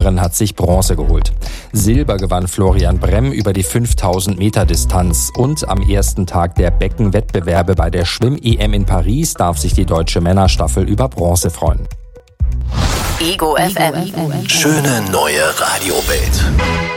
Schwimmerin hat sich Bronze geholt. Silber gewann Florian Bremm über die 5000 Meter Distanz. Und am ersten Tag der Beckenwettbewerbe bei der Schwimm-EM in Paris darf sich die deutsche Männerstaffel über Bronze freuen. Ego FM. Schöne neue Radiowelt.